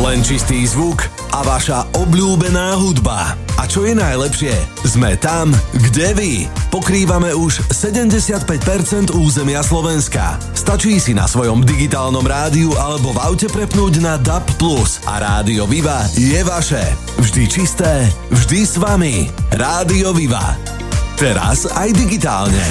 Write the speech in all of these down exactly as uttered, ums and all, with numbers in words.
Len čistý zvuk a vaša obľúbená hudba. A čo je najlepšie? Sme tam, kde vy. Pokrývame už sedemdesiatpäť percent územia Slovenska. Stačí si na svojom digitálnom rádiu alebo v aute prepnúť na dé á bé plus a Rádio Viva je vaše. Vždy čisté, vždy s vami. Rádio Viva. Teraz aj digitálne.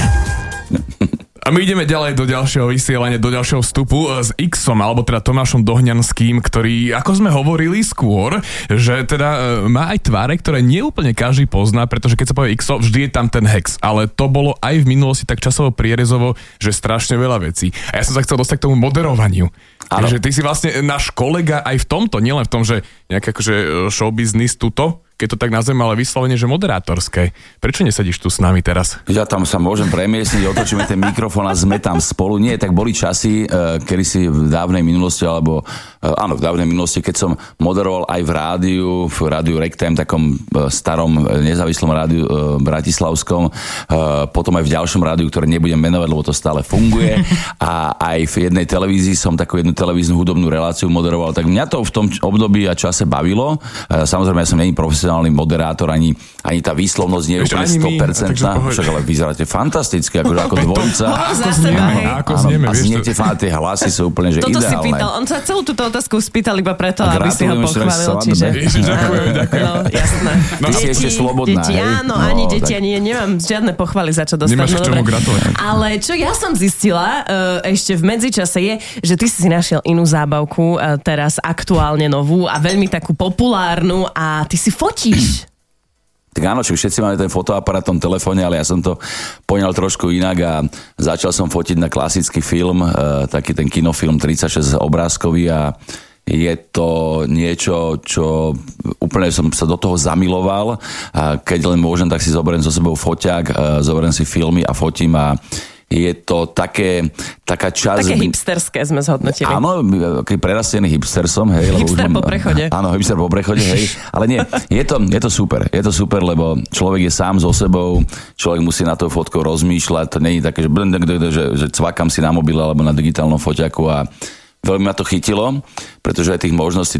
A my ideme ďalej do ďalšieho vysielania, do ďalšieho vstupu s Xom, alebo teda Tomášom Dohňanským, ktorý, ako sme hovorili skôr, že teda má aj tváre, ktoré neúplne každý pozná, pretože keď sa povie Xo, vždy je tam ten hex. Ale to bolo aj v minulosti tak časovo prierezovo, že strašne veľa vecí. A ja som sa chcel dostať k tomu moderovaniu. Takže ty si vlastne náš kolega aj v tomto, nielen v tom, že nejaké akože showbiznis tuto, keď to tak nazvem, ale vyslovene, že moderátorské. Prečo nesedíš tu s nami teraz? Ja tam sa môžem premiesniť, otočíme ten mikrofón a sme tam spolu. Nie, tak boli časy, kedy si v dávnej minulosti, alebo áno, v dávnej minulosti, keď som moderoval aj v rádiu, v rádiu Rectime, takom starom nezávislom rádiu bratislavskom, potom aj v ďalšom rádiu, ktoré nebudem menovať, lebo to stále funguje. A aj v jednej televízii som takú jednu televíznu hudobnú reláciu moderoval. Tak mňa to v tom období a čase bavilo. Samozrejme, ja som není profesionálny moderátor, ani, ani tá výslovnosť nie je úplne sto percent. Však ale vyzeráte fantasticky, akože ako dvojica. Ako znieme, ako znieme, a zniete fakt, tie hlasy sú úplne, že toto ideálne. Si pýtal, on sa celú túto otázku spýtal iba preto, aby si ho pochválil. Čiže... Ďakujem, ďakujem. No, jasné. No, ty si ešte slobodná, deti, hej? áno, No, ani deti, tak... ani nemám žiadne pochvaly, za čo dostať. Nemáš no, k čomu gratulovať. Ale čo ja som zistila uh, ešte v medzičase je, že ty si našiel inú zábavku, uh, teraz aktuálne novú a veľmi takú populárnu a ty si fotíš. Tak áno, čo všetci máme ten fotoaparát v tom telefóne, ale ja som to poňal trošku inak a začal som fotiť na klasický film, e, taký ten kinofilm tridsaťšesť obrázkový a je to niečo, čo úplne som sa do toho zamiloval a keď len môžem, tak si zoberiem so sebou foťák, e, zoberiem si filmy a fotím a je to také, taká časť... Také hipsterské sme zhodnotili. Áno, aký prerastený hipster som, hej. Hipster lebo už po prechode. Áno, hipster po prechode, hej. Ale nie, je to, je to super. Je to super, lebo človek je sám so sebou, človek musí na tou fotkou rozmýšľať, to nie je také, že, že, že cvakám si na mobile alebo na digitálnom foťaku a veľmi ma to chytilo, pretože aj tých možností